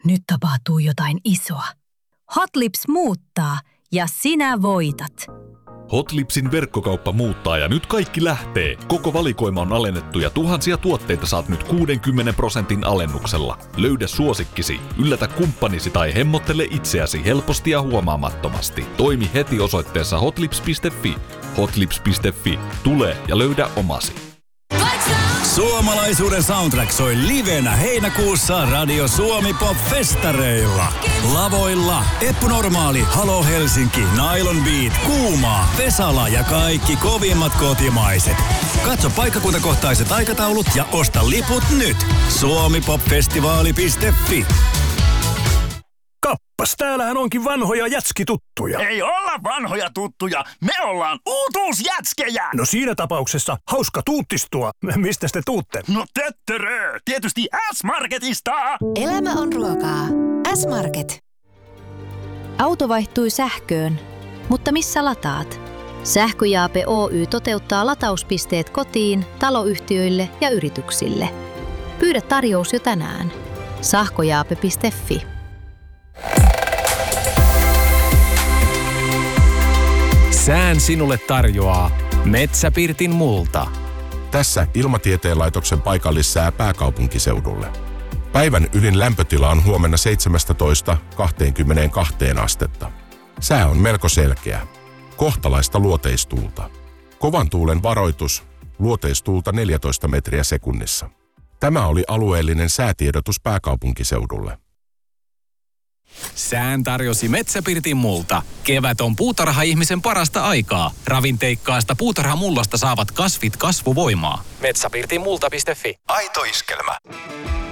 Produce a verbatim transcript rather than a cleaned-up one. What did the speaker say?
Nyt tapahtuu jotain isoa. Hot Lips muuttaa ja sinä voitat. Hot Lipsin verkkokauppa muuttaa ja nyt kaikki lähtee. Koko valikoima on alennettu ja tuhansia tuotteita saat nyt kuudenkymmenen prosentin alennuksella. Löydä suosikkisi, yllätä kumppanisi tai hemmottele itseäsi helposti ja huomaamattomasti. Toimi heti osoitteessa hotlips piste fi. hotlips piste fi. Tule ja löydä omasi. Suomalaisuuden soundtrack soi livenä heinäkuussa Radio Suomi Pop-festareilla. Lavoilla Eppu Normaali, Halo Helsinki, Nylon Beat, Kuumaa, Vesala ja kaikki kovimmat kotimaiset. Katso paikkakuntakohtaiset aikataulut ja osta liput nyt. suomipopfestivaali piste fi. Kappas, täällähän onkin vanhoja jätskituttuja. Ei olla vanhoja tuttuja, me ollaan uutuusjätskejä! No siinä tapauksessa hauska tuuttistua. Mistä te tuutte? No töttörö, tietysti S-Marketista! Elämä on ruokaa. S-Market. Auto vaihtui sähköön, mutta missä lataat? Sähköjaape Oy toteuttaa latauspisteet kotiin, taloyhtiöille ja yrityksille. Pyydä tarjous jo tänään. sähköjaape piste fi. Sään sinulle tarjoaa Metsäpirtin multa. Tässä Ilmatieteen laitoksen paikallissää pääkaupunkiseudulle. Päivän ylin lämpötila on huomenna seitsemästätoista kaksikymmentäkaksi astetta. Sää on melko selkeä. Kohtalaista luoteistuulta. Kovan tuulen varoitus. Luoteistuulta neljätoista metriä sekunnissa. Tämä oli alueellinen säätiedotus pääkaupunkiseudulle. Sään tarjosi Metsäpirtin multa. Kevät on puutarha-ihmisen parasta aikaa. Ravinteikkaasta puutarhamullasta saavat kasvit kasvuvoimaa. Metsäpirtin multa piste fi. Aito iskelmä.